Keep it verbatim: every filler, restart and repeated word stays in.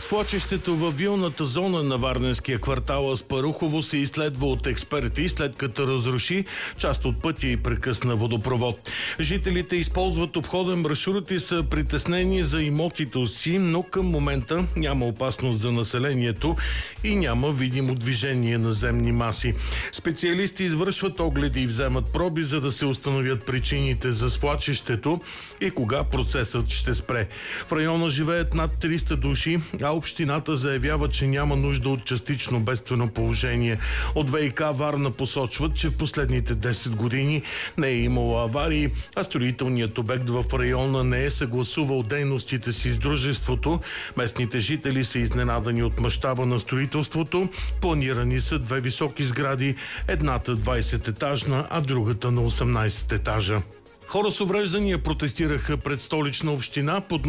Свлачището във вилната зона на Варненския квартал Аспарухово се изследва от експерти, след като разруши част от пътя и прекъсна водопровод. Жителите използват обходен маршрут и са притеснени за имотите си, но към момента няма опасност за населението и няма видимо движение на земни маси. Специалисти извършват огледи и вземат проби, за да се установят причините за свлачището и кога процесът ще спре. В района живеят над триста души, а общината заявява, че няма нужда от частично бедствено положение. От ВиК Варна посочват, че в последните десет години не е имало аварии, а строителният обект в района не е съгласувал дейностите си с дружеството. Местните жители са изненадани от мащаба на строителството. Планирани са две високи сгради, едната двайсет етажна, а другата на осемнайсет етажа. Хора с увреждания протестираха пред Столична община под